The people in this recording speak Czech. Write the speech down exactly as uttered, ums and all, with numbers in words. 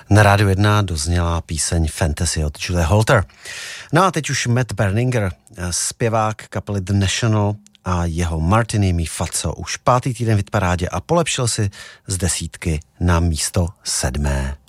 Na Rádiu jedna dozněla píseň Fantasy od Julie Holter. No a teď už Matt Berninger, zpěvák kapely The National a jeho Martini Mi Fazzo už pátý týden v hitparádě a polepšil si z desítky na místo sedmé.